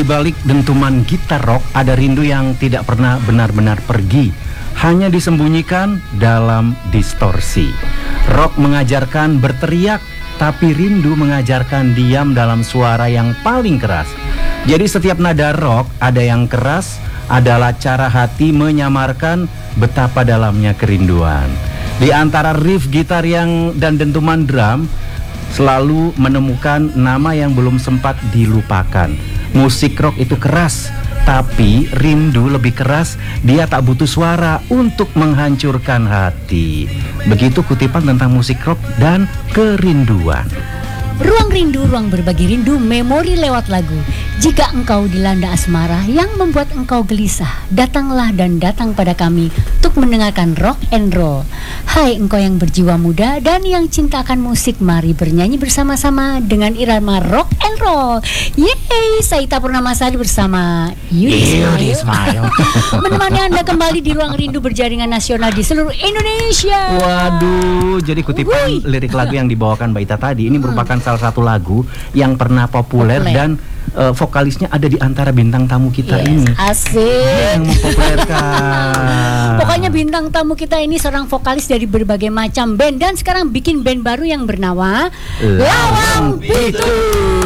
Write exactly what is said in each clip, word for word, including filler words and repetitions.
Di balik dentuman gitar rock ada rindu yang tidak pernah benar-benar pergi, hanya disembunyikan dalam distorsi. Rock mengajarkan berteriak, tapi rindu mengajarkan diam dalam suara yang paling keras. Jadi setiap nada rock ada yang keras, adalah cara hati menyamarkan betapa dalamnya kerinduan. Di antara riff gitar yang dan dentuman drum, selalu menemukan nama yang belum sempat dilupakan. Musik rock itu keras, tapi rindu lebih keras. Dia tak butuh suara untuk menghancurkan hati. Begitu kutipan tentang musik rock dan kerinduan. Ruang rindu, ruang berbagi rindu, memori lewat lagu. Jika engkau dilanda asmara yang membuat engkau gelisah, datanglah dan datang pada kami untuk mendengarkan rock and roll. Hai engkau yang berjiwa muda dan yang cinta akan musik, mari bernyanyi bersama-sama dengan irama rock and roll. Yeay, saya Ita Purnamasari bersama Yudi Ismail menemani Anda kembali di ruang rindu berjaringan nasional di seluruh Indonesia. Waduh, jadi kutipan Wui. lirik lagu yang dibawakan Mbak Ita tadi ini merupakan salah satu lagu yang pernah populer, populer. dan uh, vokalisnya ada di antara bintang tamu kita yes, ini. Asik. Yang mempopulerkan. Pokoknya bintang tamu kita ini seorang vokalis dari berbagai macam band dan sekarang bikin band baru yang bernama Lawang Pitu.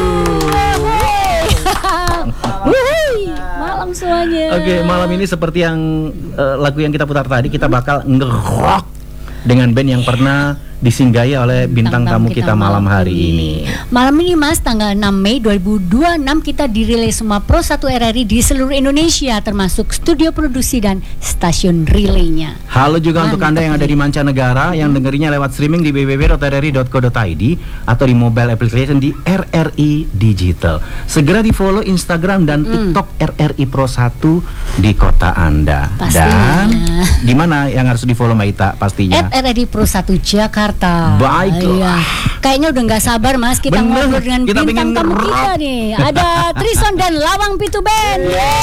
Malam semuanya. Oke, okay, malam ini seperti yang uh, lagu yang kita putar tadi, kita bakal nge-rock dengan band yang pernah disinggahi oleh bintang, bintang tamu kita, kita malam hari ini. Malam ini Mas, tanggal enam Mei dua ribu dua puluh enam kita dirilis semua Pro satu R R I di seluruh Indonesia, termasuk studio produksi dan stasiun relaynya. Halo juga Mantap untuk Anda yang ada di mancanegara, yang dengerinya lewat streaming di w w w titik r r i titik co titik i d atau di mobile application di R R I Digital. Segera di follow Instagram dan mm. TikTok R R I Pro satu di kota Anda. Pastinya. Dan di mana yang harus di follow Mbak Ita pastinya? at R R I Pro satu Jakarta. Baiklah. Iya. Kayaknya udah nggak sabar Mas, kita Bener. ngobrol dengan kita bintang tamu rock. kita nih. Ada Trison dan Lawang Pitu Band.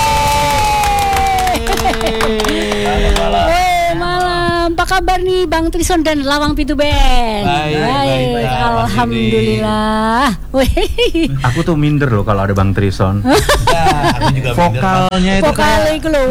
Hey, malam. Apa kabar nih Bang Trison dan Lawang Pitu Band? Baik, baik, baik, baik. Alhamdulillah. Aku tuh minder loh kalau ada Bang Trison. Ya, aku juga Vokalnya itu Vokalnya itu loh.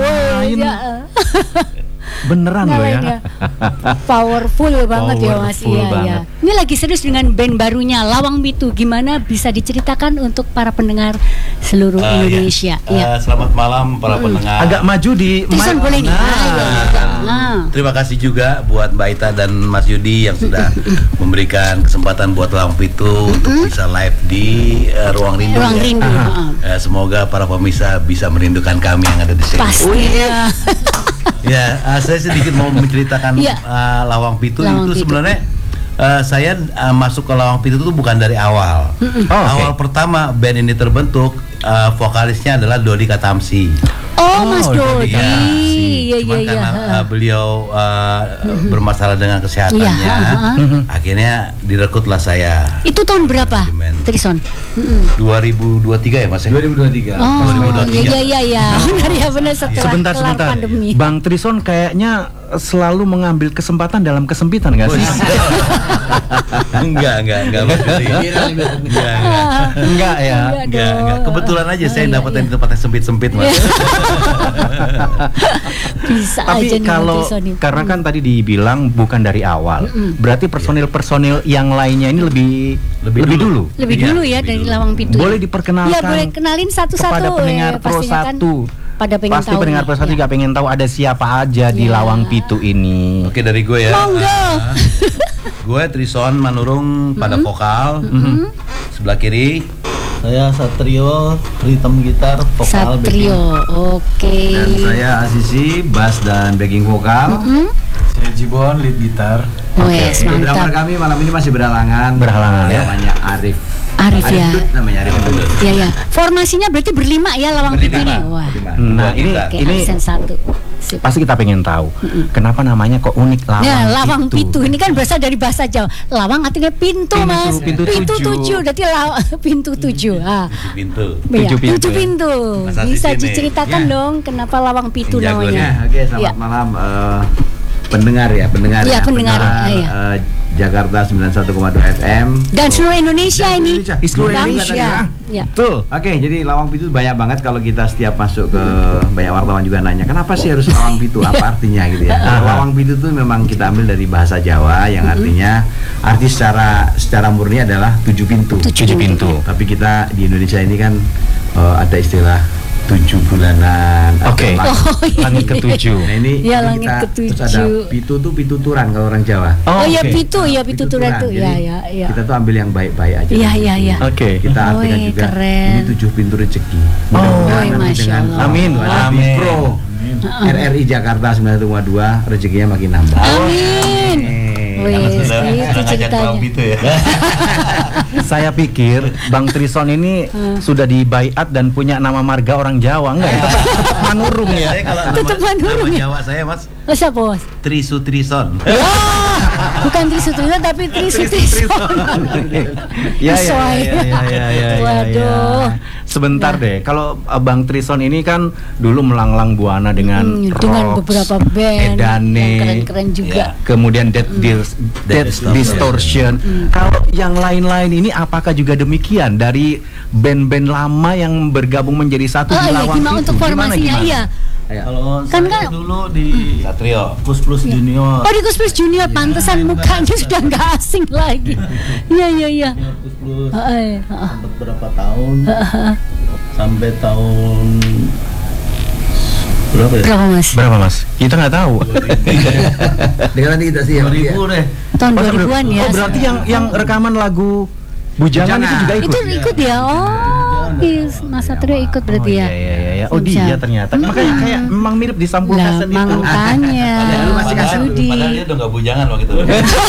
Beneran loh ya. Powerful banget ya Mas. Iya, ya. Ini lagi serius dengan band barunya Lawang Pitu. Gimana bisa diceritakan untuk para pendengar seluruh uh, Indonesia? Ya. Ya. Uh, selamat malam para hmm. pendengar. Agak maju di Trison boleh nih. Nah, nah. Terima kasih juga buat Mbak Ita dan Mas Yudi yang sudah memberikan kesempatan buat Lawang Pitu untuk bisa live di uh, Ruang Rindu. Ruang ya. Rindu. Uh, semoga para pemirsa bisa merindukan kami yang ada di sini. Pastinya. Ya, uh, saya sedikit mau menceritakan ya. uh, Lawang Pitu Lawang itu Pitu. sebenarnya uh, saya uh, masuk ke Lawang Pitu itu bukan dari awal. Mm-hmm. Oh, awal okay. pertama band ini terbentuk, uh, vokalisnya adalah Dodi Katamsi. Oh, Mas Dodi. Ya, iya, Cuman iya, karena iya. uh, beliau uh, mm-hmm. bermasalah dengan kesehatannya, iya, uh-huh. akhirnya direkrutlah saya. Itu tahun berapa, Trison? Mm-hmm. dua ribu dua puluh tiga ya Mas? dua ribu dua puluh tiga. Oh, dua ribu dua puluh tiga. Iya, iya, iya. Benar ya, benar setelah sebentar, sebentar. pandemi. Bang Trison kayaknya selalu mengambil kesempatan dalam kesempitan nggak sih? enggak, enggak, enggak. Enggak, enggak. Enggak ya. Enggak, enggak. Kebetulan aja saya iya, dapetin iya. tempat yang sempit-sempit, Mas. Bisa Tapi aja kalau nih, karena kan tadi dibilang bukan dari awal, mm-mm. berarti personil-personil yang lainnya ini lebih lebih, lebih dulu. dulu. Lebih ya, dulu ya dari dulu. Lawang Pitu. Boleh diperkenalkan. Ya, boleh kenalin satu-satu kepada pendengar eh, Pro satu. Kan pada pengen Pasti tahu pendengar Pro satu ya. juga pengen tahu ada siapa aja ya. di Lawang Pitu ini. Oke, dari gue ya. Monggo. Uh, gue Trison Manurung pada mm-hmm. vokal. Mm-hmm. Sebelah kiri saya Satrio, rhythm gitar, vokal, Satrio, oke. Okay. Dan saya Asisi, bass dan backing vokal. Mm-hmm. Saya Jibon, lead gitar. Oh yes, okay. Drummer kami malam ini masih berhalangan. Berhalangan ya. Namanya Arif. Arif, Arif ya. Dut, namanya Arif Dut. Iya ya. Formasinya berarti berlima ya Lawang Pitu ini. Wah. Nah, ini okay, ini satu. Sip. Pasti kita pengen tahu mm-mm. kenapa namanya kok unik Lawang ya, Lawang Pitu. Pitu ini kan berasal dari bahasa Jawa. Lawang artinya pintu, pintu Mas. Pintu, pintu tujuh. tujuh. Berarti law- pintu tujuh. Ah. Pintu. Ya, tujuh pintu. Tujuh pintu. Masa Bisa sini. diceritakan ya. dong kenapa Lawang Pitu Yang namanya? Ya, oke, selamat ya. malam uh, pendengar ya, pendengar ya. ya. pendengar. pendengar Ah, ya. uh, Jakarta sembilan puluh satu koma dua F M dan seluruh Indonesia dan ini. Indonesia. Di seluruh Bang, Indonesia. ya. Ya. Betul. Oke, jadi Lawang Pitu banyak banget kalau kita setiap masuk ke banyak wartawan juga nanya, kenapa sih harus Lawang Pitu? Apa artinya gitu ya? Nah, Lawang Pitu itu memang kita ambil dari bahasa Jawa yang artinya arti secara secara murni adalah tujuh pintu. Tujuh pintu. Tapi kita di Indonesia ini kan uh, ada istilah tujuh bulanan. Oke. Okay. Oh, iya. Langit ketujuh. Nah ini, Ya, ini langit kita ketujuh. terus ada pitu tuh pituturan kalau orang Jawa. Oh, ya oke. pitu, ya pituturan tuh. Jadi, Ya, ya, ya. Kita tuh ambil yang baik-baik aja. Iya, iya, iya. Oke. Kita artikan Wih, juga keren. ini tujuh pintu rezeki. Oh, Mudah-mudahan wih, nanti Masya dengan Allah. Amin, amin. Pro R R I Jakarta sembilan puluh satu koma dua rezekinya makin nambah. Amin. Wih, itu ceritanya. ya. Saya pikir Bang Trison ini sudah dibaiat dan punya nama marga orang Jawa, enggak ya? Tetap, tetap Manurung ya. Saya kalau Tetep nama, Manurung nama ya? Jawa saya Mas Oh, siapa, Bos? Trisutrison. Wah, bukan Trisutrisno tapi Trisutrisno. Ya, ya, Sesuai. ya, ya, ya, ya, ya, Waduh. ya. Sebentar Ya. deh, kalau uh, Bang Trison ini kan dulu melanglang buana dengan Hmm, rock, dengan beberapa band Edane, yang keren-keren juga. kemudian Dead, Dis- Dead Distortion. Distortion. Kalau yang lain-lain ini apakah juga demikian dari band-band lama yang bergabung menjadi satu Oh di iya, Lawang gimana Pitu? untuk formasinya? gimana? Iya. Ayo. Kalau Kan saya kan- dulu di Satrio. Kus Plus Junior. Oh, di Kus Plus Junior, pantesan mukanya sudah nggak asing lagi. Iya, iya, iya. Junior Kus Plus Heeh, heeh. sempat berapa tahun? Sampai tahun berapa ya? Berapa, Mas? Berapa Mas? Kita nggak tahu. Dengan nanti kita sih ya. dua ribu deh. Tahun Oh, dua ribuan ya. oh, berarti yang yang rekaman lagu Bujangan, Bujangan. itu juga ikut. Itu ikut ya? Oh, yes. Mas Satrio ikut berarti Oh, ya? iya, iya, iya. Oh Siap. dia ternyata. Makanya kayak memang mirip di sampul Lah, kaset itu. makanya. Padahal lu masih Mas kaset. Yudi. Padahal dia udah nggak bujangan waktu itu.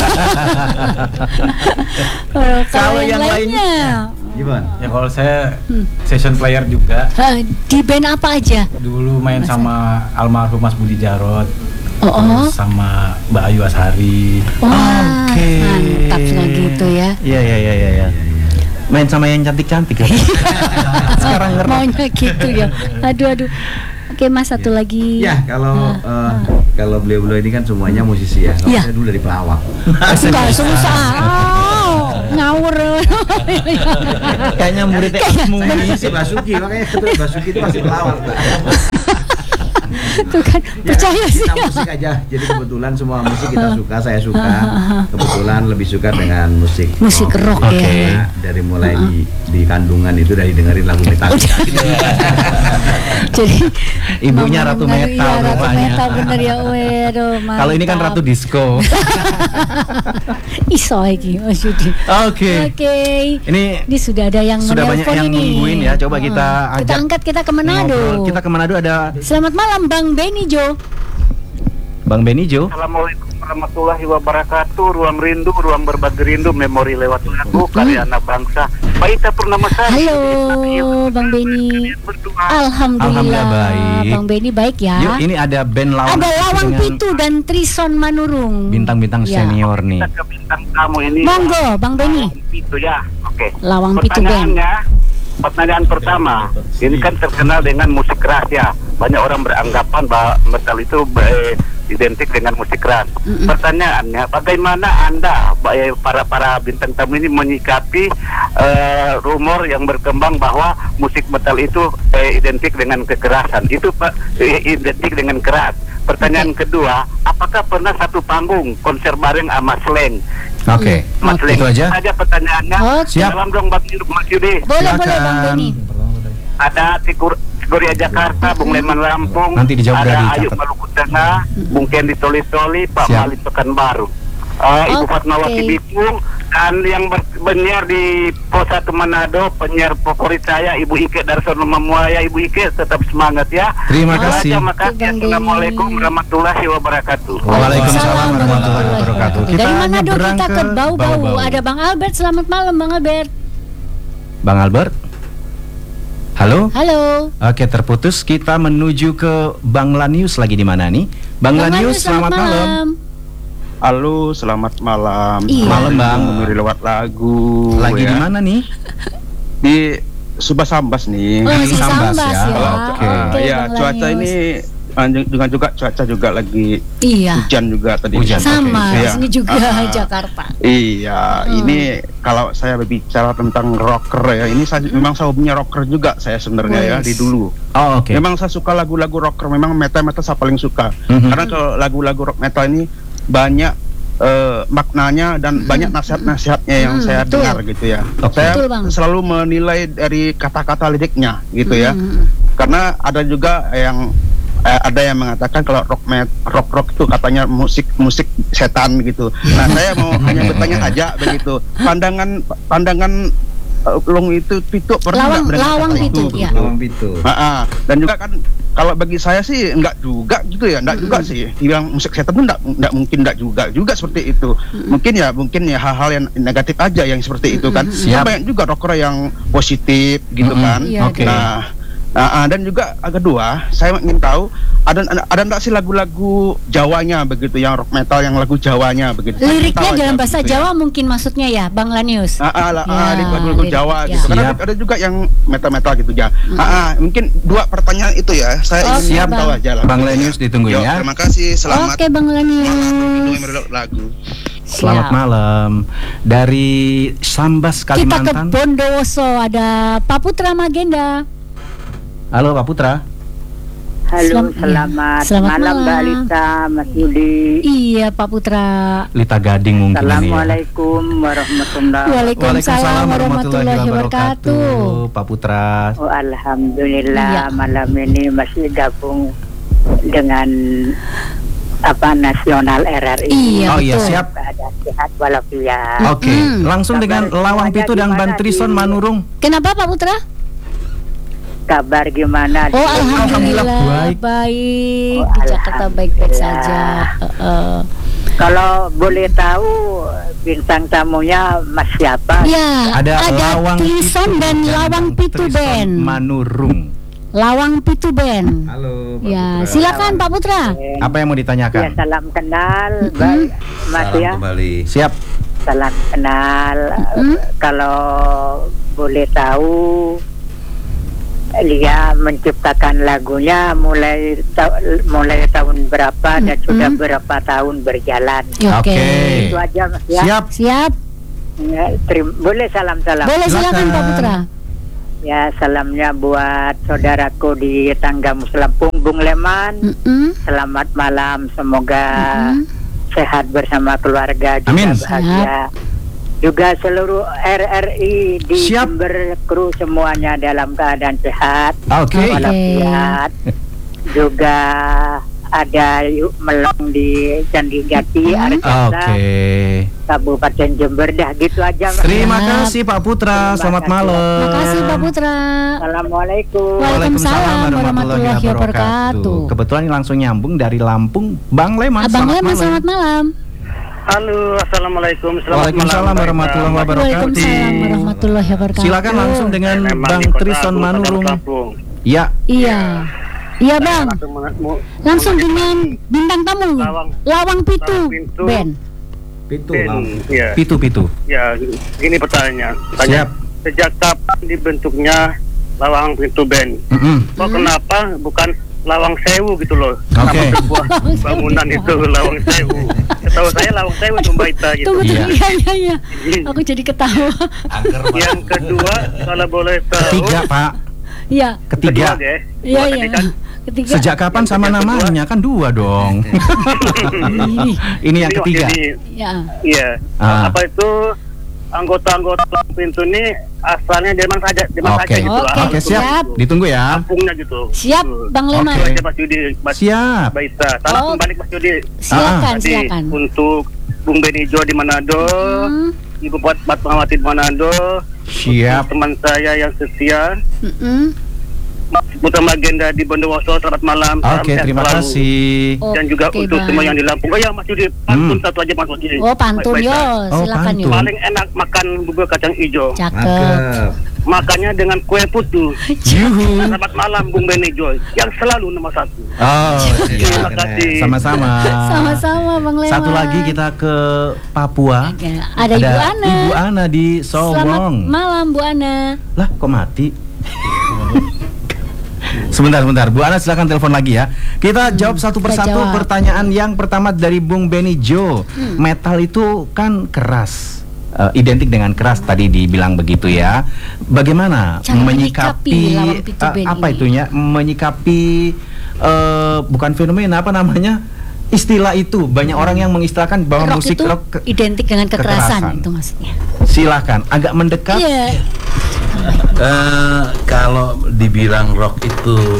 Kalau Kalau yang yang lainnya, Gimana? Ya kalau saya Hmm. session player juga. eh, di band apa aja? Dulu main sama almarhum Mas Budi Jarot, Oh, oh. terus sama Mbak Ayu Ashari. Wah, Oke. mantap lah gitu ya. Iya iya iya iya. Ya. Main sama yang cantik-cantik ya. Sekarang ngerti. Maunya gitu ya. Aduh, aduh. Oke, Mas, satu lagi. Ya kalau Ah, eh, kalau beliau-beliau ini kan semuanya musisi ya. Kalau Iya. saya dulu dari pelawak. Enggak susah. Oh, ngawur. Kayaknya muridnya Asmu ini. Si Basuki makanya ketua Basuki itu masih pelawak. Mbak. Tuh kan, percaya sih. Kita musik aja. Jadi kebetulan semua musik kita suka, saya suka. Kebetulan lebih suka dengan musik Musik rock Oke. ya. Nah, dari mulai di di kandungan itu dari dengerin lagu metal. Udah. Jadi Ibunya Mama Ratu bener, Metal iya, Ratu rupanya. Metal bener ya. Waduh, Kalau ini kan mantap. Ratu Disco. Iso iki, Mas Yudi. Oke. Oke. Ini Ini sudah ada yang sudah banyak menelpon yang ini. nungguin ya. Coba kita Hmm. Kita ajak angkat, kita ke Manado. ngobrol. Kita ke Manado ada Selamat malam Bang Benny Jo. Bang Benijo. Assalamualaikum warahmatullahi wabarakatuh. Ruang Rindu, Ruang Berbagi Rindu, Memori Lewat Lagu, karya anak bangsa. Baita Purnamasari. Halo Bang Benny. Berdoa. Alhamdulillah. Alhamdulillah baik. Bang Benny baik ya. Yuk ini ada band Lawang. Ada Lawang dengan Pitu dan Trison Manurung. bintang-bintang Ya. senior nih. Kita ke bintang tamu ini. Monggo Bang Benny. Itu ya. Oke. Lawang Pitu band. Pertanyaannya, pertanyaan pertama, ini kan terkenal dengan musik keras ya. Banyak orang beranggapan bahwa metal itu eh, identik dengan musik keras. Mm-mm. Pertanyaannya, bagaimana Anda, eh, para para bintang tamu ini menyikapi eh, rumor yang berkembang bahwa musik metal itu eh, identik dengan kekerasan? Itu Pak, eh, identik dengan keras. Pertanyaan kedua, apakah pernah satu panggung konser bareng sama Slang? Oke. Mas Slang, Itu aja. Aja pertanyaannya. Oke. Siap. Salam dong Bang Yudi- Mas Yudi. Boleh Silakan. boleh Bang Benny. Ada Tikur Gloria Jakarta, Bung Leman Lampung, Nanti dijawab dari ada Ayu catat. Maluku Tengah, Bung Kendi Toli-Toli, Pak Siap. Malik Pekanbaru, uh, Ibu Oke. Fatmawati Bitung, dan yang ber- penyiar di Pos satu Manado, penyiar favorit saya Ibu Ike Darsono Mamuaya. Ibu Ike tetap semangat ya. Terima Itu kasih. aja, makasih. Bang Denny. Assalamualaikum warahmatullahi wabarakatuh. Waalaikumsalam warahmatullahi wabarakatuh. Dari Manado nyebrang kita ke Bau-Bau. Bau-Bau. Ada Bang Albert. Selamat malam Bang Albert. Bang Albert. Halo. Halo. Oke, terputus. Kita menuju ke Bang Lanius lagi di mana nih? Bang, Bang Lanius, selamat malam. Halo, selamat malam. Iya. Malam, Bang. Memori lewat lagu. Lagi ya. di mana nih? Di Subah Sambas nih. Oh, masih Sambas Sambas ya. ya. Oke. Oke, ya, Bang cuaca Lanius. ini uh, dengan juga cuaca juga lagi Iya. hujan juga tadi. Hujan. Sama, Oke. di sini juga Ah, Jakarta. Iya, Hmm. ini kalau saya berbicara tentang rocker ya, ini saya, memang saya punya rocker juga saya sebenarnya ya Wes. di dulu. Oh, oke. Memang saya suka lagu-lagu rocker, memang metal-metal saya paling suka. Mhm. Karena kalau lagu-lagu rock metal ini banyak eh, maknanya dan banyak nasihat-nasihatnya yang Hmm, saya betul. dengar gitu ya. Oke. Saya Betul, Bang. selalu menilai dari kata-kata liriknya gitu ya. Hmm. Karena ada juga yang eh, ada yang mengatakan kalau rock met, rock rock itu katanya musik musik setan gitu. Nah, saya mau hanya bertanya saja begitu. Pandangan pandangan uh, Long itu Pitu pernah Lawang- nggak mendengar Lawang kata Pitu, itu? ya. Lawang Pitu. Ah, ah. Dan juga kan kalau bagi saya sih enggak juga gitu ya, enggak juga sih. Dibilang musik setan itu enggak, enggak mungkin enggak juga juga seperti itu. Mungkin ya mungkin ya hal-hal yang negatif aja yang seperti itu kan. Siap. Banyak juga rocker yang positif gitu Mm-mm. kan. Iya, Oke. Nah, nah, ah, dan juga yang kedua, saya ingin tahu ada ada, ada enggak sih lagu-lagu Jawanya begitu, yang rock metal yang lagu Jawanya begitu. Saya ingin Liriknya tahu dalam aja bahasa begitu ya. Jawa mungkin maksudnya ya, Bang Lanius. Ah, ah, lah, Ya, ah, di lagu-lagu lirik, Jawa ya. gitu. Karena Siap. ada, ada juga yang metal-metal gitu ya. Ah, ah, mungkin dua pertanyaan itu ya. Saya Oke, ingin Bang. tahu aja lah. Bang Lenius ditungguin Yo, ya. terima kasih. Selamat Oke, Bang malam. Lanius. Mendengar lagu. Selamat Siap. malam. Dari Sambas Kita ke Kalimantan. Bondowoso, ada Pak Putra Magenda. Halo Pak Putra. Halo, Selam- selamat, iya. Selamat malam Mbak malam. Lita, Mas Yudi. Iya, Pak Putra. Lita Gading mungkin ini ya. Assalamualaikum warahmatullahi wabarakatuh. Waalaikumsalam warahmatullahi wabarakatuh. Pak Putra. Oh, Alhamdulillah Iya. malam ini masih gabung dengan apa Nasional R R I. Iya, Oh iya, betul. siap. Ada sehat walafiat. Oke, Mm-mm. langsung dengan Kabar Lawang semuanya Pitu dan gimana Bantrison di- Manurung. Kenapa Pak Putra? Kabar gimana? Oh, alhamdulillah, Alhamdulillah, baik. baik. Oh, Di Jakarta baik-baik alhamdulillah. saja. Heeh. Kalau boleh tahu bintang tamunya Mas siapa? Ya, Ada, Lawang Trison Pitu dan Lawang Pitu Bantrison Band. Manurung. Lawang Pitu Band. Halo, Pak Ya, Putra. silakan Pak Putra. Apa yang mau Ya, ditanyakan? salam kenal, Mm-mm. baik Mas Salam ya. kembali. Siap. Salam kenal. Mm-mm. Kalau boleh tahu, dia menciptakan lagunya mulai ta- mulai tahun berapa dan Mm-mm. sudah berapa tahun berjalan. Oke. Oke. Itu aja Mas ya. Siap. Siap. Ya, terim- boleh salam-salam. Boleh silakan Silakan. Pak Putra. Ya, salamnya buat saudaraku di Tanggamus Lampung, Bung Leman. Mm-mm. Selamat malam, semoga Mm-mm. sehat bersama keluarga juga Amin. bahagia. Juga seluruh R R I di Siap. Jember, kru semuanya dalam keadaan sehat Oke. walafiat. Juga ada yuk melong di Candi Jati, Mm-mm. Arjasa, Oke. Kabupaten Jember. Dah gitu aja Mas. Terima Siap. kasih Pak Putra. Terima Selamat kasih. malam. Terima kasih Pak Putra. Assalamualaikum. Waalaikumsalam warahmatullahi wabarakatuh. Kebetulan ini langsung nyambung dari Lampung, Bang Leman. Abang selamat Leman, malam. selamat malam. Halo, assalamualaikum. Selamat Waalaikumsalam malam, warahmatullahi Baik, wabarakatuh. Waalaikumsalam warahmatullahi wabarakatuh. Silakan langsung dengan Memang Bang di kota Trison Agung, Manurung. Lampung. Ya. Iya. Iya Bang. Langsung meng- mu- Langsung dengan bintang tamu Lawang. Lawang Pitu Lawang Pitu. Band. Pitu, Ben, Bang. ya, Pitu-pitu. ya, gini pertanyaan. Siap. Tanya, sejak kapan dibentuknya Lawang Pitu Band? Mm-mm. Kok kenapa bukan Lawang Sewu gitu loh? Oke. Nama sebuah bangunan itu Lawang Sewu. Setahu saya Lawang Sewu itu Mbak Ita gitu. Tunggu Iya. tunggu iya iya iya. Aku jadi ketawa. Angker, Pak. Yang kedua, kalau boleh tahu. Ketiga, Pak. Iya. Ketiga. Kedua, ya. Iya Dua iya. tadi kan. Ketiga. Sejak kapan sama Yang kedua. namanya? Kan dua dong. Ih, Ini yang Ini ketiga. jadi, ya. Iya. Ah. Apa itu anggota-anggota Lawang Pintu ini asalnya dari mana saja, dari mana Oke. saja gitu. Oke, Oke, Ah, siap. siap. Ditunggu ya. Kampungnya gitu. Siap, Gitu. Bang Leman. Oke. Itu aja Mas Yudi, Mas Siap. Baita. Salam Oh. kembali Mas Yudi. Silakan, Tadi silakan. untuk Bung Benijo di Manado, Hmm, Ibu Pat Fatmawati di Manado, Siap. teman saya yang setia, mm-mm. Mas Putra Magenda di Bondowoso. Selamat malam. Salam Oke, sehat terima selalu. kasih. Dan juga Oke, untuk Bang. semua yang di Lampung. Oh ya Mas Yudi, pantun Hmm. satu aja Mas Yudi. Oh, pantun Baik, yo, Baita. Oh, silakan yo. pantun. Paling enak makan bubur kacang hijau. Cakep. Mantap. Makannya dengan kue putu. Yuhu. Selamat malam Bung Benijo, yang selalu nomor satu. Oh, Terima siap. kasih. Sama-sama. Sama-sama Bang Leman. Satu lagi kita ke Papua. Oke, ada Ibu Ana. Ibu Ana di Selamat Solwong. malam Bu Ana. Lah, kok mati? Sebentar, sebentar. Bu Ana silakan telepon lagi ya. Kita hmm, jawab satu persatu jawab. Pertanyaan yang pertama dari Bung Benny Jo. Hmm. Metal itu kan keras. Uh, identik dengan keras tadi dibilang begitu ya. Bagaimana cara menyikapi, menyikapi uh, apa ini? Itunya menyikapi uh, bukan fenomena apa namanya? Istilah itu banyak hmm. orang yang mengistilahkan bahwa rock musik itu rock ke identik dengan kekerasan, kekerasan itu maksudnya. Silakan agak mendekat. Yeah. Uh, kalau dibilang rock itu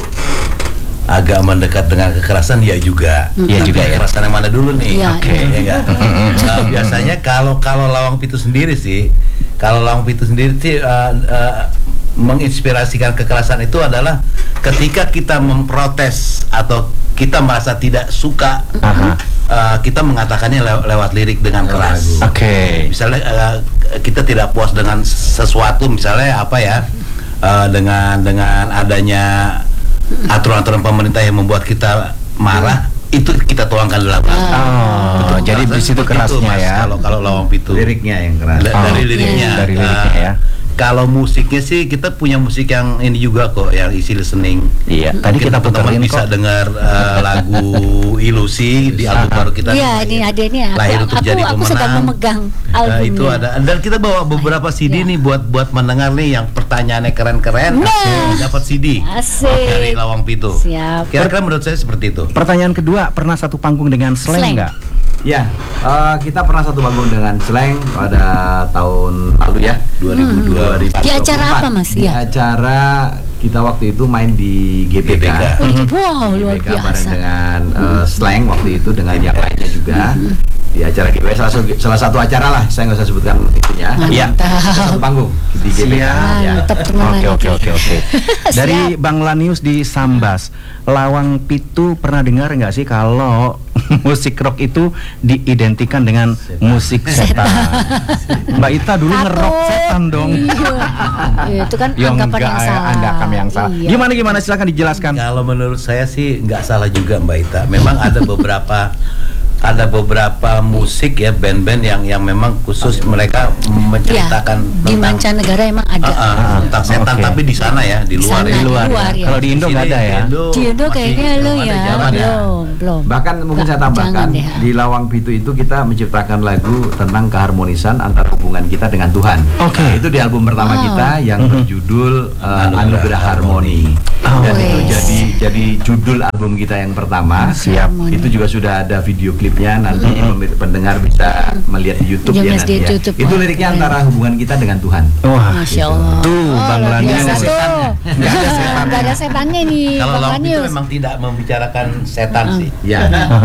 agak mendekat dengan kekerasan ya juga. Iya juga ya. Kekerasan yang mana dulu nih? Ya, Oke. Okay. Ya, nah, biasanya kalau kalau Lawang Pitu sendiri sih, kalau Lawang Pitu sendiri sih uh, uh, menginspirasikan kekerasan itu adalah ketika kita memprotes atau kita merasa tidak suka, uh-huh. uh, kita mengatakannya lew- lewat lirik dengan keras. Oke. Okay. Misalnya uh, kita tidak puas dengan sesuatu, misalnya apa ya, uh, dengan dengan adanya aturan-aturan pemerintah yang membuat kita marah, itu kita tuangkan dalam lagu. Oh, jadi di situ kerasnya itu, ya. Kalau kalau Lawang Pitu. Liriknya yang keras. Da- oh, dari liriknya. Dari liriknya uh, ya. Kalau musiknya sih kita punya musik yang ini juga kok, yang isi listening. Iya, tadi kita puterin bisa kok. dengar uh, lagu Ilusi di album baru kita. Iya, ini ada ini. Lahir untuk aku, jadi aku pemenang. sedang memegang albumnya. Uh, itu ada. Dan kita bawa beberapa C D ya. nih buat buat mendengar nih yang pertanyaannya keren-keren. Nah. Dapat C D. Asik. Dari Lawang Pitu. Siap. Kira-kira menurut saya seperti itu. Pertanyaan kedua, pernah satu panggung dengan Slank nggak? Ya, uh, kita pernah satu panggung dengan Slank pada tahun lalu ya, dua ribu dua. Hmm. Di acara apa Mas? Di ya? acara kita waktu itu main di G B K. Mm-hmm. Wow, luar G B K biasa. bareng dengan uh, Slank waktu itu dengan yang lainnya juga. Mm-hmm. Di acara G B K salah satu, salah satu acara lah, saya nggak usah sebutkan itunya. Iya. Satu panggung di G B K. Ya. Oke oke oke oke. Dari Bang Lanius di Sambas, Lawang Pitu pernah dengar nggak sih kalau musik rock itu diidentikan dengan setan. Musik setan? Mbak Ita dulu ngerok setan dong. Iya. Itu kan anggapan yang salah. Anda kami yang salah. Iya. Gimana gimana silakan dijelaskan. Kalau menurut saya sih nggak salah juga Mbak Ita. Memang ada beberapa ada beberapa musik ya, band-band yang yang memang khusus mereka menceritakan ya, di mancanegara emang ada uh, uh, tentang setan, okay. Tapi di sana ya, di luar, sana, ya. di luar, luar ya. Kalau di Indo nggak ada ya. Di Indo kayaknya lo ya, belum, ya. belum. Bahkan mungkin saya tambahkan di Lawang Pitu itu kita menciptakan lagu tentang keharmonisan antara hubungan kita dengan Tuhan. Oke. Okay. Nah, itu di album pertama wow. kita yang berjudul uh, Anugerah Harmoni. Oh, dan yes. itu jadi jadi judul album kita yang pertama. Siap. Itu juga sudah ada video klipnya, nanti mm-hmm. pendengar bisa melihat di YouTube ya, nanti ya. YouTube, itu liriknya okay. antara hubungan kita dengan Tuhan. Wah, Masya Allah. Tuh, oh, Bang Lanius. Nggak ada setannya. Nggak ada setannya nih. Kalau Lawang Pitu memang tidak membicarakan setan uh. sih. Ya.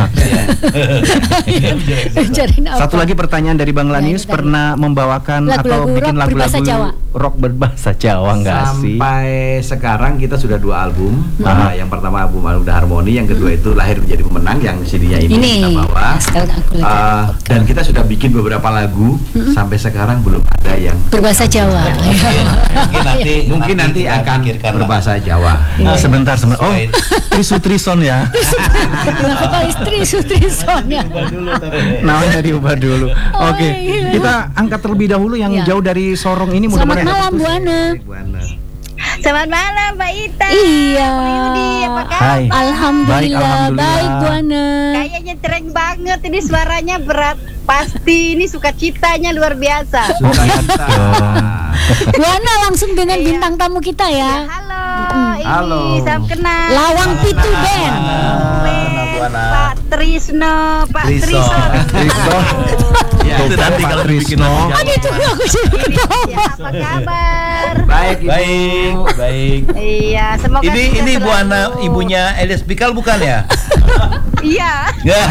Satu lagi pertanyaan dari Bang Lanius, ya, pernah membawakan lagu-lagu atau bikin lagu-lagu rock berbahasa Jawa nggak sih? Sampai sekarang kita sudah dua album. Hmm. Uh, yang pertama album Anugerah Harmoni, yang kedua itu Lahir Menjadi Pemenang, yang C D-nya ini, ini kita bawa. Uh, dan kita sudah bikin beberapa lagu, hmm. sampai sekarang belum ada yang berbahasa Jawa. mungkin nanti mungkin nanti, nanti akan berbahasa Jawa. Uh, sebentar sebentar. Oh, Trisu Trison ya. Oh, istri Sutrison ya. Namanya diubah dulu. Oke, okay. Kita angkat terlebih dahulu yang ya. jauh dari Sorong ini. Selamat malam Bu Ana. Selamat malam Mbak Ita. Iya. Bu Yudi, apa kabar? Hai. Alhamdulillah, baik, baik Bu Ana. Kayaknya tereng banget ini, suaranya berat. Pasti ini sukacitanya luar biasa. Sukacita. Bu Ana langsung dengan iya. bintang tamu kita ya. Ya halo. Hmm. Ini halo. salam kenal. Lawang Pitu Band. Pak Trisno, Pak Trisno. Trisno. Ya, itu nanti kalau bikin Trisno. Aduh, itu aku jadi ketawa. Apa kabar? Baik, Ibu. Baik, baik. Iya, semoga ini ini Bu Ana ibunya Elias Pikal bukan ya? Iya.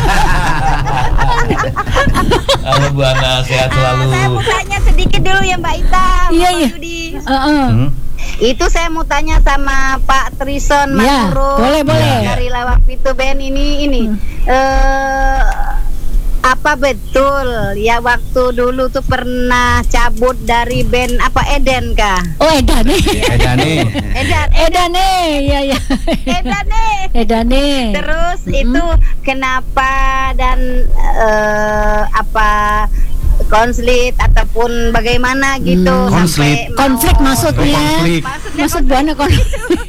Halo Bu Ana, sehat selalu. Uh, saya mau tanya sedikit dulu ya Mbak Ita. Iya, iya. Uh -uh. Hmm. Itu saya mau tanya sama Pak Trison ya, Manuro. Boleh, boleh. Dari Lawang Pitu Band ini ini. Hmm. Uh, apa betul ya waktu dulu tuh pernah cabut dari band apa Eden kah? Oh Edane. Edane. Edan. Edane. Ya ya. Edane. Edane. Terus mm-hmm. itu kenapa dan uh, apa konflik ataupun bagaimana gitu. Hmm, konflik. Konflik maksudnya. Konflik. Maksud buana konflik.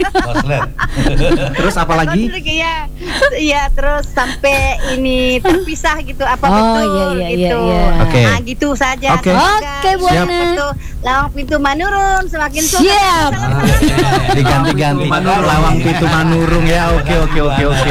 Terus apa lagi? Konflik, ya. Iya, terus sampai ini terpisah gitu apa Oh, betul iya, iya, gitu. iya, iya. Oke. Nah, gitu saja. Oke. Semoga Oke, Buana. pintu lawang pintu manurung semakin sukses. Siap. Diganti-ganti lawang pintu manurung ya. Oke oke oke oke.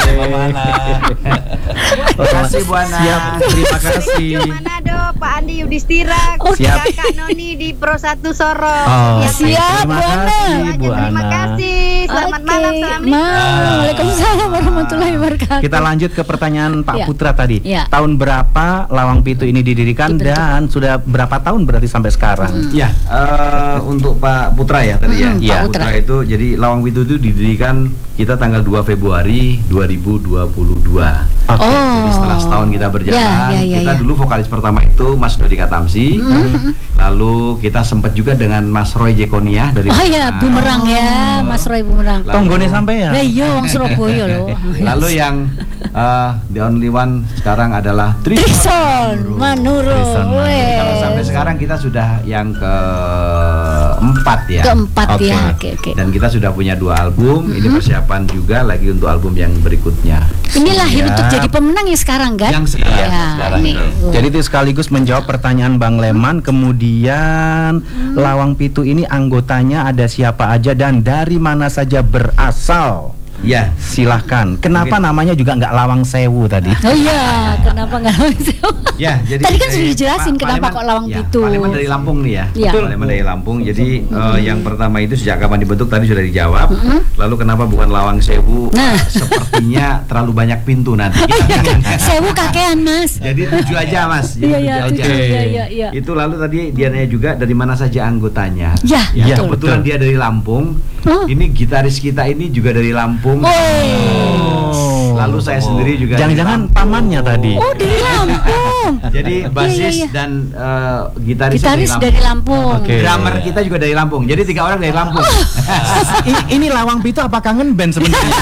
Terima kasih Bu Ana. Siap, terima kasih. Manado, Pak Andi Yudhistira, Siap. Kakak Noni di Pro satu Sorong. Oh, Ya, siap, terima Bu Ana. kasih Bu Terima Ana. kasih. Selamat Oke. malam. Assalamualaikum. Ma- Waalaikumsalam warahmatullahi wabarakatuh. Kita lanjut ke pertanyaan Pak Ya. Putra tadi. Ya. Tahun berapa Lawang Pitu ini didirikan Dibentuk. dan sudah berapa tahun berarti sampai sekarang? Ya, eh, untuk Pak Putra ya tadi ya. Hmm, Iya. Pak Putra itu jadi Lawang Pitu itu didirikan kita tanggal dua Februari dua ribu dua puluh dua. Oke. Oh. Jadi setelah setahun kita berjalan, Ya, ya, ya, kita ya. dulu vokalis pertama itu Mas Dodi Katamsi. Lalu kita sempat juga dengan Mas Roy Jekonia dari Oh ya, bumerang ya, Mas Roy bumerang. Lalu- Tonggone sampai ya. Lah iya wong Surabaya loh. Lalu yang eh, the only one sekarang adalah Trison. Trison Manurung. Trison Manurung. Weh. Kalau sampai sekarang kita sudah yang keempat ya. Keempat Oke. ya. Oke oke. Dan kita sudah punya dua album. Ini persiapan juga lagi untuk album yang berikutnya. Ini lahir Siap. untuk jadi pemenang yang sekarang kan? Yang sekarang, Ya, sekarang ini. itu. Oh. Jadi itu sekaligus menjawab pertanyaan Bang Leman. Kemudian Lawang Pitu ini anggotanya ada siapa aja dan dari mana saja berasal? Ya. Silahkan. Kenapa Mungkin- namanya juga nggak Lawang Sewu tadi? Oh iya, kenapa nggak lawang sewu? Ya, jadi Tadi kan dari- sudah dijelasin Pak- kenapa Pak kok Leman- Lawang ya, Pitu. Pak Leman dari Lampung nih ya. Iya. Pak Leman dari Lampung. Jadi eh, yang pertama itu sejak kapan dibentuk tadi sudah dijawab. Lalu kenapa bukan Lawang Sewu? Nah. Sepertinya terlalu banyak pintu nanti. Sewu kakean mas. Jadi tujuh aja Mas. Jadi Iya iya tujuh aja. tujuh, iya iya iya. Itu lalu tadi dia nanya juga dari mana saja anggotanya. Ya, Ya, betul. kebetulan dia dari Lampung. Oh. Ini gitaris kita ini juga dari Lampung. Oh. Lalu saya sendiri juga Jangan-jangan dari Lampung. pamannya tadi. Oh dari Lampung. Jadi basis Iya, iya, iya. dan eh, gitaris, Gitaris dari Lampung. Oke. Drummer kita juga dari Lampung. Jadi tiga orang dari Lampung. I- ini Lawang Pitu apa kangen band sebenarnya?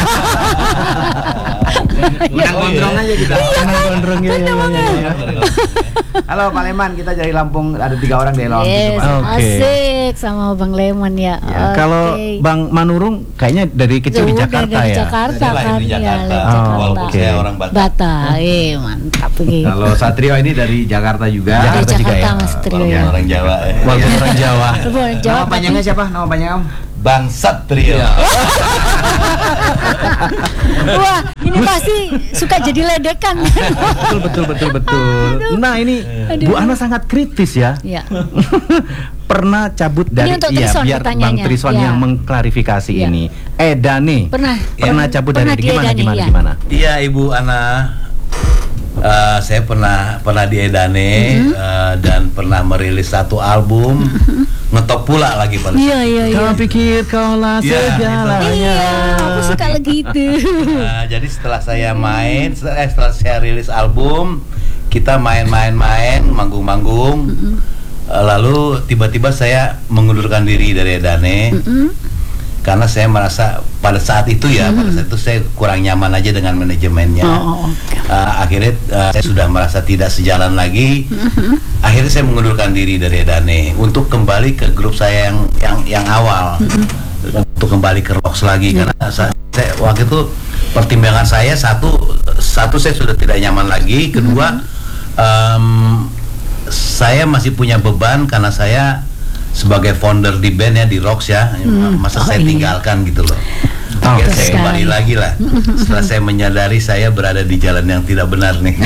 Menang gondrong aja kita. Kangen gondrong ya, ya, ya, ya. Halo Pak Leman, kita dari Lampung, ada tiga orang dari Lampung. Yes, Pak. Oke. asik sama Bang Leman ya. Ya, Oke. Kalau Bang Manurung kayaknya dari kecil di Udah Jakarta dari ya. Jakarta Saya lahir kan, di ya, Jakarta, lahir Oh, Jakarta. walaupun oke. saya orang Batak. Bata, eh mantap gitu. Kalau Satrio ini dari Jakarta juga. Dari Jakarta juga Jakarta ya. Mas Trio Walaupun ya. orang Jawa. eh. Walaupun orang Jawa. Orang Jawa Nama panjangnya siapa? Nama panjang Om? Bang Satrio. Wah, ini pasti suka jadi ledekan. Betul betul betul betul. Nah, ini Aduh. Bu Ana sangat kritis ya. Ya. Pernah cabut dari untuk iya, Trison biar Bang pertanyaannya. Trison Ya. yang mengklarifikasi Ya. ini. Edane. Pernah. Pernah cabut Pernah dari gimana diedani, gimana ya. gimana? Iya Ibu Ana. Eh, saya pernah pernah di Edane eh, dan pernah merilis satu album, ngetop pula lagi pada Iya iya iya. Kau pikir kau lah Iya, segalanya. Iya, aku suka lagi itu. Nah, jadi setelah saya main, setelah, eh, setelah saya rilis album, kita main-main-main, manggung-manggung. Eh, lalu tiba-tiba saya mengundurkan diri dari Edane. Karena saya merasa pada saat itu ya, pada saat itu saya kurang nyaman aja dengan manajemennya. Oh, oh, oke. Eh, akhirnya eh, saya sudah merasa tidak sejalan lagi. Akhirnya saya mengundurkan diri dari Edane untuk kembali ke grup saya yang yang yang awal. Untuk kembali ke Rocks lagi karena saya, saya waktu itu pertimbangan saya satu satu saya sudah tidak nyaman lagi, kedua em, saya masih punya beban karena saya sebagai founder di band ya di Rocks ya, masa Oh, saya iya. tinggalkan gitu loh. Oh, Akhirnya oke. saya kembali lagi lah. Setelah saya menyadari saya berada di jalan yang tidak benar nih.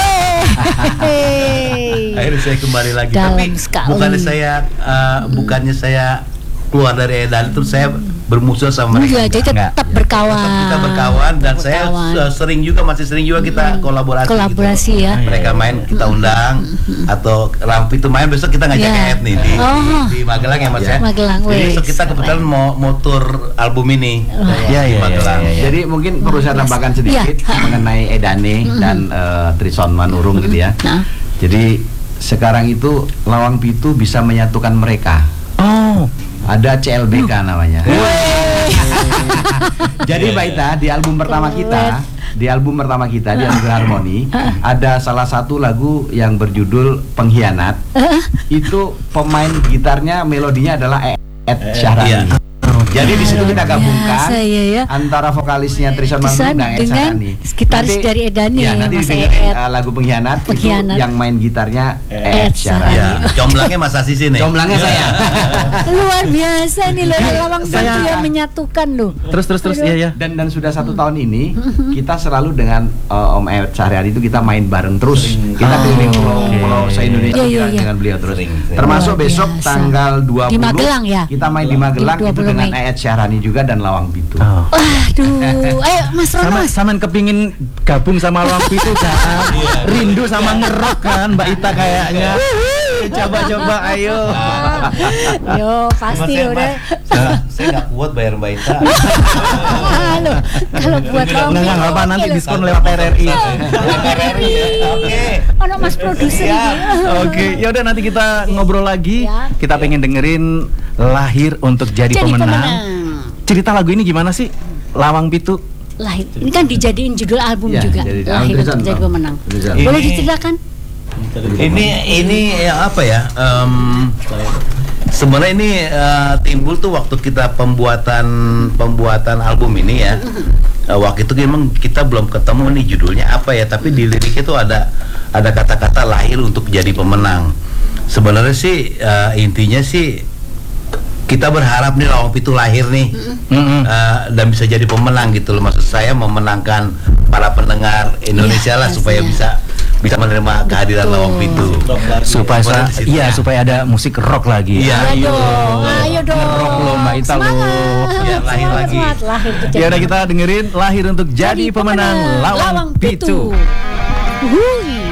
Hey. Akhirnya saya kembali lagi. Dalam Tapi sekali. bukannya saya uh, bukannya saya keluar dari Edan itu saya bermusuh sama Iya, mereka. jadi Enggak. tetap berkawan. Tetap kita berkawan dan saya Berkawan. uh, sering juga masih sering juga kita kolaborasi. Kolaborasi gitu. ya. Mereka main kita undang atau Rampi itu main besok kita ngajak Iya. Ed nih di, Oh. di, di Magelang ya Mas ya. Magelang, Jadi wes. besok kita kebetulan mau motor album ini. Iya, di iya, Magelang. iya, iya. Jadi mungkin perlu saya tambahkan sedikit Iya. mengenai Edane dan eh, Trison Manurung gitu ya. Nah. Jadi sekarang itu Lawang Pitu bisa menyatukan mereka. Oh. Ada C L B K namanya. Jadi Mbak Ita di album pertama kita di album pertama kita di Anugerah Harmoni ada salah satu lagu yang berjudul Pengkhianat. Itu pemain gitarnya melodinya adalah Ed Syahrani. Iya. Jadi di situ kita gabungkan ya, ya, ya. antara vokalisnya Trison Mangun dan Ed Syahrani. Gitaris dari Edani ya, nanti Mas Ed. Uh, lagu Pengkhianat, Pengkhianat itu yang main gitarnya Ed, Ed Syahrani. Ya, comblangnya Mas Asis ini. Comblangnya saya. Luar biasa nih loh, Lawang Pitu yang menyatukan loh. Terus terus terus iya ya. Dan dan sudah satu tahun ini kita selalu dengan uh, Om Ed Syahrani itu kita main bareng terus. Kita keliling pulau-pulau se-Indonesia ya, ya, ya. dengan beliau terus. Termasuk besok tanggal dua puluh di Magelang ya. Kita main di Magelang itu dengan Ed Syahrani juga dan Lawang Pitu. Oh. Aduh, ayo Mas Rono. Sama sama kepingin gabung sama Lawang Pitu kan. Rindu sama ngerok kan Mbak Ita kayaknya. Coba-coba ayo. Yo, pasti udah. Saya nggak kuat bayar Mbak Ita. Halo, kalau buat Lawang Pitu. Nggak apa nanti diskon lewat R R I. R R I. Oke. Ono Mas produser. Oke, ya udah nanti kita ngobrol lagi. Kita pengen dengerin Lahir untuk Jadi, Jadi Pemenang. Pemenang. Cerita lagu ini gimana sih? Lawang Pitu. Lahir. Ini kan dijadiin judul album ya, juga. Jadi, Lahir untuk Jadi Pemenang. Ini, Boleh diceritakan? Ini ini ya apa ya? Um, sebenarnya ini uh, timbul tuh waktu kita pembuatan pembuatan album ini ya. Uh, waktu itu memang kita belum ketemu nih judulnya apa ya, tapi di lirik itu ada ada kata-kata lahir untuk jadi pemenang. Sebenarnya sih uh, intinya sih kita berharap nih Lawang Pitu lahir nih mm-hmm. uh, dan bisa jadi pemenang gitu loh. Maksud saya memenangkan para pendengar Indonesia ya, lah supaya ya. bisa bisa menerima kehadiran Lawang Pitu. Supaya sa- iya supaya ada musik rock lagi. Iya, ayo dong, ayo dong. Rock lo Mbak Ita lo. Ya, lahir lagi. Ya udah kita dengerin Lahir untuk Jadi, jadi Pemenang, pemenang Lawang, Lawang Pitu. Pitu.